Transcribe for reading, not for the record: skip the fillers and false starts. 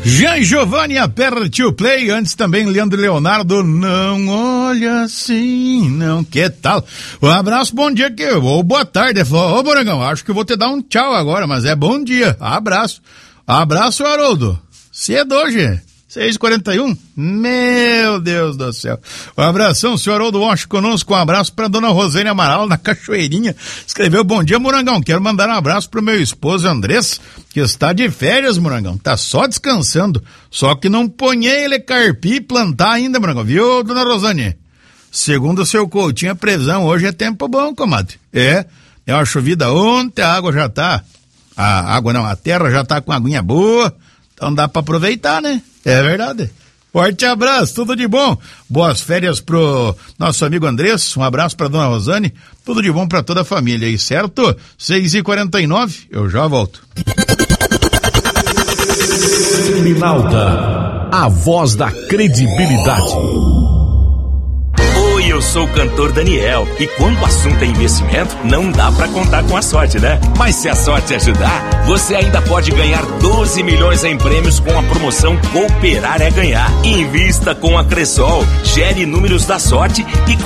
Jean Giovanni, aperte o play. Antes também Leandro Leonardo, não olha assim, não. Que tal? Um abraço, bom dia, ou boa tarde. Ô Morangão, acho que eu vou te dar um tchau agora, mas é bom dia. Abraço. Abraço, Haroldo. Cedo hoje, 6h41. Meu Deus do céu. Um abração, senhor Haroldo Walsh conosco. Um abraço pra dona Rosane Amaral na Cachoeirinha. Escreveu: bom dia, Morangão. Quero mandar um abraço pro meu esposo Andrés, que está de férias, Morangão. Tá só descansando. Só que não ponhei ele carpir e plantar ainda, Morangão. Viu, dona Rosane? Segundo o seu Coutinho, a previsão hoje é tempo bom, comadre. É uma chovida ontem, a água já tá... A terra já tá com aguinha boa. Então dá pra aproveitar, né? É verdade. Forte abraço, tudo de bom. Boas férias pro nosso amigo Andrés. Um abraço pra dona Rosane. Tudo de bom pra toda a família aí, certo? 6h49, eu já volto. Minalta, a voz da credibilidade. Oi, eu sou o cantor Daniel, e quando o assunto é investimento, não dá pra contar com a sorte, né? Mas se a sorte ajudar, você ainda pode ganhar 12 milhões em prêmios com a promoção Cooperar é Ganhar. Invista com a Cressol, gere números da sorte e